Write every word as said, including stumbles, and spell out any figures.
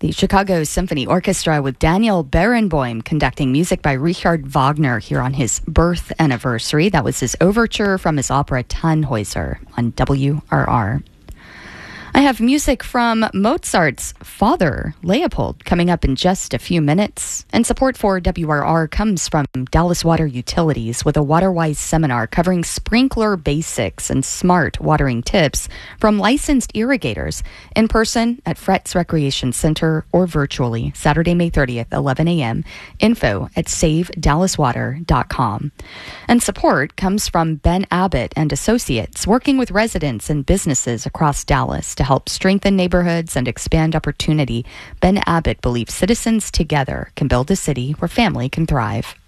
The Chicago Symphony Orchestra with Daniel Barenboim conducting music by Richard Wagner here on his birth anniversary. That was his overture from his opera Tannhäuser on W R R. I have music from Mozart's father, Leopold, coming up in just a few minutes. And support for W R R comes from Dallas Water Utilities with a WaterWise seminar covering sprinkler basics and smart watering tips from licensed irrigators in person at Fretz Recreation Center or virtually Saturday, May thirtieth, eleven a.m. Info at save dallas water dot com. And support comes from Ben Abbott and Associates, working with residents and businesses across Dallas to help strengthen neighborhoods and expand opportunity. Ben Abbott believes citizens together can build a city where family can thrive.